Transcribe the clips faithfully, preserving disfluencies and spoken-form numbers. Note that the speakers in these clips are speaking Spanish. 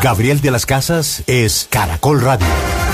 Gabriel de las Casas es Caracol Radio.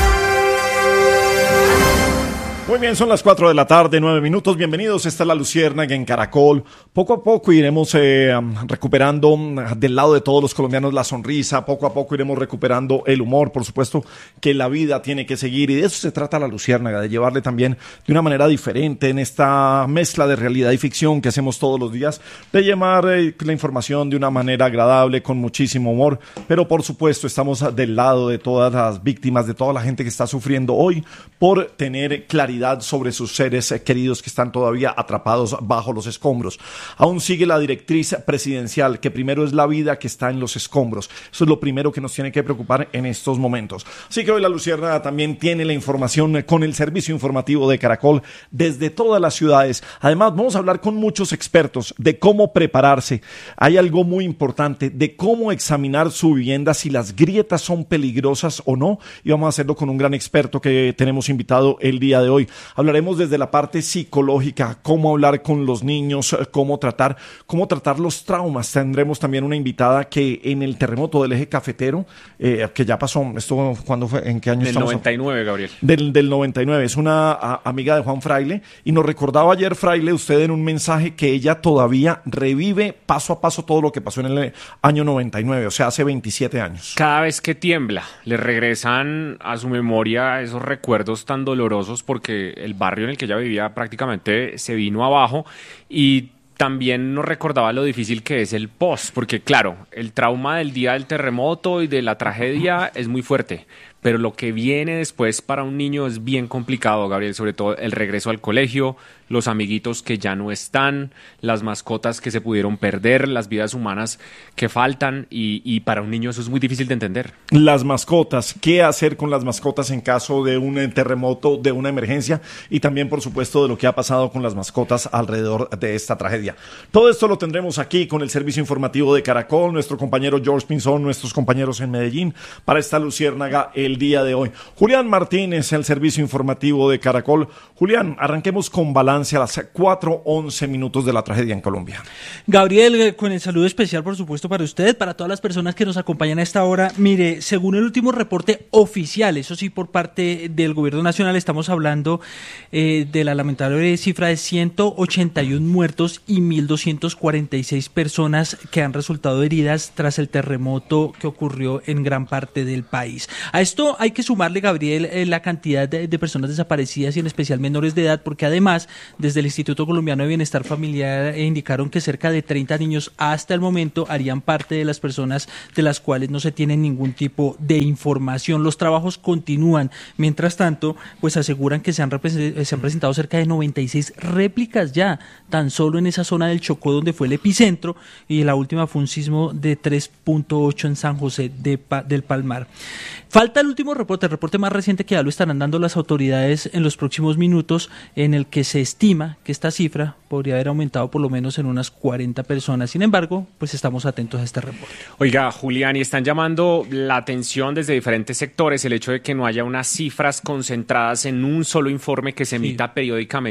Muy bien, son las cuatro de la tarde, nueve minutos. Bienvenidos, esta es La Luciérnaga en Caracol. Poco a poco iremos eh, recuperando del lado de todos los colombianos la sonrisa. Poco a poco iremos recuperando el humor. Por supuesto que la vida tiene que seguir y de eso se trata La Luciérnaga, de llevarle también de una manera diferente en esta mezcla de realidad y ficción que hacemos todos los días, de llevar eh, la información de una manera agradable, con muchísimo humor. Pero por supuesto estamos del lado de todas las víctimas, de toda la gente que está sufriendo hoy por tener claridad sobre sus seres queridos que están todavía atrapados bajo los escombros. Aún sigue la directriz presidencial, que primero es la vida que está en los escombros. Eso es lo primero que nos tiene que preocupar en estos momentos. Así que hoy La Luciérnaga también tiene la información con el servicio informativo de Caracol desde todas las ciudades. Además, vamos a hablar con muchos expertos de cómo prepararse. Hay algo muy importante de cómo examinar su vivienda, si las grietas son peligrosas o no, y vamos a hacerlo con un gran experto que tenemos invitado el día de hoy. Hablaremos desde la parte psicológica, cómo hablar con los niños, cómo tratar, cómo tratar los traumas. Tendremos también una invitada que en el terremoto del eje cafetero, eh, que ya pasó, esto ¿cuándo fue? ¿En qué año del estamos? Del noventa y nueve, Gabriel. Del, del noventa y nueve, es una a, amiga de Juan Fraile, y nos recordaba ayer, Fraile, usted en un mensaje que ella todavía revive paso a paso todo lo que pasó en el año noventa y nueve, o sea, hace veintisiete años. Cada vez que tiembla, le regresan a su memoria esos recuerdos tan dolorosos porque el barrio en el que ella vivía prácticamente se vino abajo, y también nos recordaba lo difícil que es el post, porque claro, el trauma del día del terremoto y de la tragedia es muy fuerte, pero lo que viene después para un niño es bien complicado, Gabriel, sobre todo el regreso al colegio, los amiguitos que ya no están, las mascotas que se pudieron perder, las vidas humanas que faltan, y, y para un niño eso es muy difícil de entender. Las mascotas, qué hacer con las mascotas en caso de un terremoto, de una emergencia, y también, por supuesto, de lo que ha pasado con las mascotas alrededor de esta tragedia. Todo esto lo tendremos aquí con el servicio informativo de Caracol, nuestro compañero George Pinzón, nuestros compañeros en Medellín, para esta Luciérnaga el día de hoy. Julián Martínez, el servicio informativo de Caracol. Julián, arranquemos con balance a las cuatro once minutos de la tragedia en Colombia. Gabriel, con el saludo especial, por supuesto, para usted, para todas las personas que nos acompañan a esta hora. Mire, según el último reporte oficial, eso sí, por parte del gobierno nacional, estamos hablando eh, de la lamentable cifra de ciento ochenta y uno muertos y mil doscientas cuarenta y seis personas que han resultado heridas tras el terremoto que ocurrió en gran parte del país. A esto hay que sumarle, Gabriel, eh, la cantidad de, de personas desaparecidas y en especial menores de edad, porque además, desde el Instituto Colombiano de Bienestar Familiar eh, indicaron que cerca de treinta niños hasta el momento harían parte de las personas de las cuales no se tiene ningún tipo de información. Los trabajos continúan. Mientras tanto, pues aseguran que se han, repre- se han presentado cerca de noventa y seis réplicas ya, tan solo en esa zona del Chocó donde fue el epicentro, y la última fue un sismo de tres punto ocho en San José de pa- del Palmar. Falta el último reporte, el reporte más reciente que ya lo estarán dando las autoridades en los próximos minutos, en el que se estima que esta cifra podría haber aumentado por lo menos en unas cuarenta personas. Sin embargo, pues estamos atentos a este reporte. Oiga, Julián, y están llamando la atención desde diferentes sectores el hecho de que no haya unas cifras concentradas en un solo informe que se emita sí. periódicamente